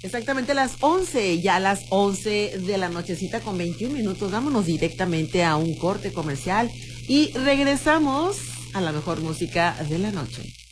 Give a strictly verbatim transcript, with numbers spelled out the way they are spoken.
Exactamente las once, ya las once de la nochecita con veintiún minutos. Vámonos directamente a un corte comercial y regresamos a la mejor música de la noche.